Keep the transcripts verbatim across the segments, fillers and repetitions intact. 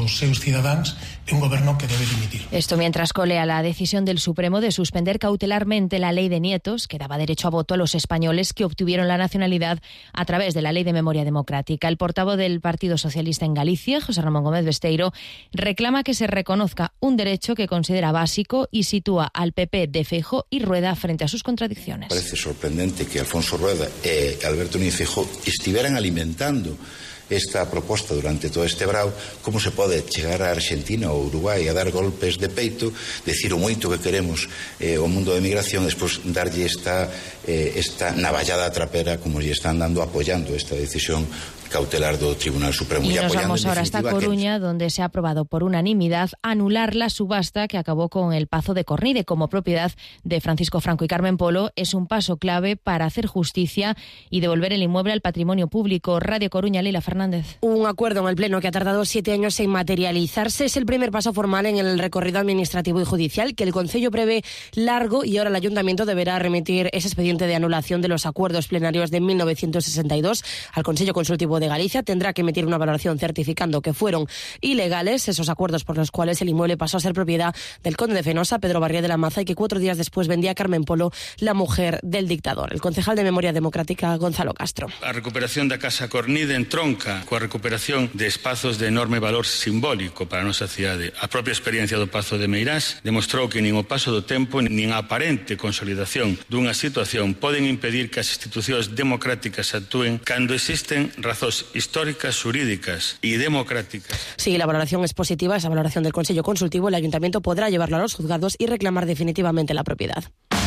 os seus cidadáns é un goberno que debe dimitir. Esto mientras colea la decisión del Supremo de suspender cautelarmente la ley de nietos que daba derecho a voto a los españoles que obtuvieron la nacionalidad a través de la Ley de Memoria Democrática. El portavoz del Partido Socialista en Galicia, José Ramón Gómez Besteiro, reclama que se reconozca un derecho que considera básico y sitúa al P P de Feijóo y Rueda frente a sus contradicciones. Parece sorprendente que Alfonso Rueda e Alberto Núñez Feijóo estuvieran alimentando esta proposta durante todo este brao. Como se pode chegar a Argentina ou Uruguai a dar golpes de peito, decir o moito que queremos eh, o mundo da emigración, despois darlle esta, eh, esta navallada trapera como lle están dando apoyando esta decisión cautelar do Tribunal Supremo. Y nos vamos ahora hasta Coruña, que... donde se ha aprobado por unanimidad anular la subasta que acabó con el Pazo de Cornide como propiedad de Francisco Franco y Carmen Polo. Es un paso clave para hacer justicia y devolver el inmueble al patrimonio público. Radio Coruña, Leila Fernández. Un acuerdo en el Pleno que ha tardado siete años en materializarse. Es el primer paso formal en el recorrido administrativo y judicial que el Concello prevé largo, y ahora el Ayuntamiento deberá remitir ese expediente de anulación de los acuerdos plenarios de mil novecientos sesenta y dos al Consejo Consultivo de Galicia. Tendrá que emitir una valoración certificando que fueron ilegales esos acuerdos por los cuales el inmueble pasó a ser propiedad del conde de Fenosa, Pedro Barrié de la Maza, y que cuatro días después vendía a Carmen Polo, la mujer del dictador. El concejal de Memoria Democrática, Gonzalo Castro. A recuperación da Casa Cornide entronca coa recuperación de espazos de enorme valor simbólico para a nosa cidade. A propia experiencia do Pazo de Meirás demostrou que nin o paso do tempo nin a aparente consolidación dunha situación poden impedir que as institucións democráticas actúen cando existen razóns históricas, jurídicas y democráticas. Sí, la valoración es positiva, esa valoración del Consejo Consultivo. El Ayuntamiento podrá llevarlo a los juzgados y reclamar definitivamente la propiedad.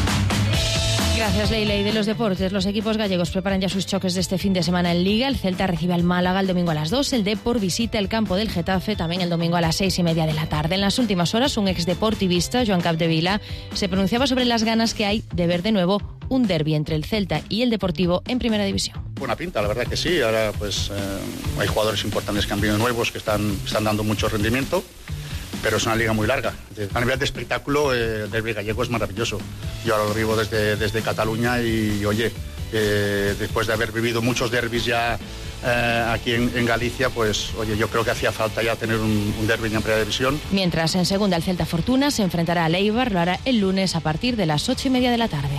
Gracias, Leila. Y de los deportes, los equipos gallegos preparan ya sus choques de este fin de semana en Liga. El Celta recibe al Málaga el domingo a las dos. El Depor visita el campo del Getafe también el domingo a las seis y media de la tarde. En las últimas horas, un exdeportivista, Joan Capdevila, se pronunciaba sobre las ganas que hay de ver de nuevo un derbi entre el Celta y el Deportivo en Primera División. Buena pinta, la verdad que sí. Ahora pues eh, hay jugadores importantes que han venido nuevos que están, están dando mucho rendimiento, pero es una liga muy larga. A nivel de espectáculo, eh, el derbi gallego es maravilloso. Yo ahora lo vivo desde, desde Cataluña y, oye, eh, después de haber vivido muchos derbis ya eh, aquí en, en Galicia, pues, oye, yo creo que hacía falta ya tener un, un derbi en Primera División. Mientras, en Segunda, el Celta Fortuna se enfrentará al Eibar, lo hará el lunes a partir de las ocho y media de la tarde.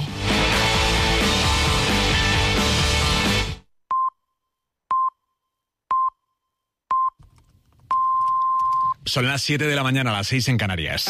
Son las siete de la mañana, a las seis en Canarias.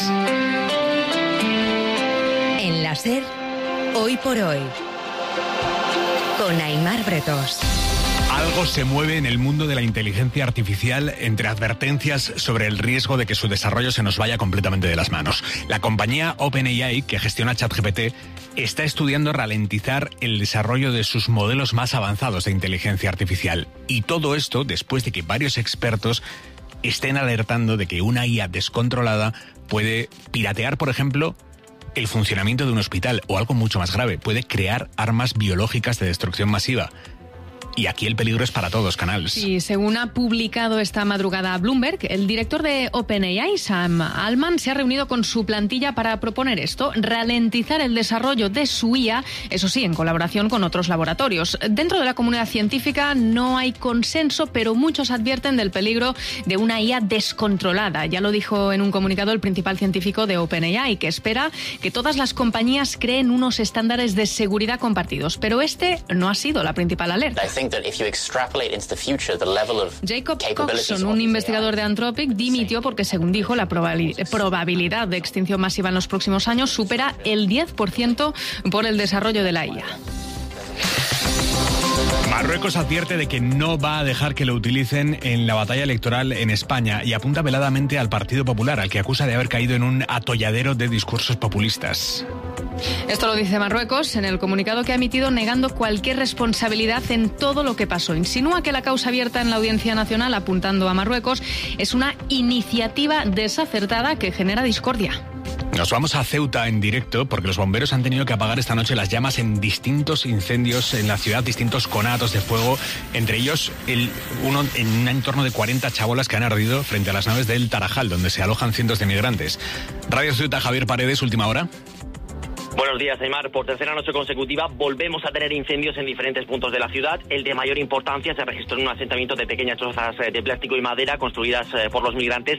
En la SER, Hoy por Hoy, con Aimar Bretos. Algo se mueve en el mundo de la inteligencia artificial entre advertencias sobre el riesgo de que su desarrollo se nos vaya completamente de las manos. La compañía OpenAI, que gestiona ChatGPT, está estudiando ralentizar el desarrollo de sus modelos más avanzados de inteligencia artificial. Y todo esto después de que varios expertos estén alertando de que una I A descontrolada puede piratear, por ejemplo, el funcionamiento de un hospital, o algo mucho más grave, puede crear armas biológicas de destrucción masiva. Y aquí el peligro es para todos, Canals. Sí, según ha publicado esta madrugada Bloomberg, el director de OpenAI, Sam Altman, se ha reunido con su plantilla para proponer esto, ralentizar el desarrollo de su I A, eso sí, en colaboración con otros laboratorios. Dentro de la comunidad científica no hay consenso, pero muchos advierten del peligro de una I A descontrolada. Ya lo dijo en un comunicado el principal científico de OpenAI, que espera que todas las compañías creen unos estándares de seguridad compartidos. Pero este no ha sido la principal alerta. Jacob Coxon, un investigador de Anthropic, dimitió porque, según dijo, la probabilidad de extinción masiva en los próximos años supera el diez por ciento por el desarrollo de la I A. Marruecos advierte de que no va a dejar que lo utilicen en la batalla electoral en España y apunta veladamente al Partido Popular, al que acusa de haber caído en un atolladero de discursos populistas. Esto lo dice Marruecos en el comunicado que ha emitido, negando cualquier responsabilidad en todo lo que pasó. Insinúa que la causa abierta en la Audiencia Nacional, apuntando a Marruecos, es una iniciativa desacertada que genera discordia. Nos vamos a Ceuta en directo porque los bomberos han tenido que apagar esta noche las llamas en distintos incendios en la ciudad, distintos conatos de fuego, entre ellos el, uno en un entorno de cuarenta chabolas que han ardido frente a las naves del Tarajal, donde se alojan cientos de migrantes. Radio Ceuta, Javier Paredes, última hora. Buenos días, Aimar. Por tercera noche consecutiva volvemos a tener incendios en diferentes puntos de la ciudad. El de mayor importancia se registró en un asentamiento de pequeñas chozas de plástico y madera construidas por los migrantes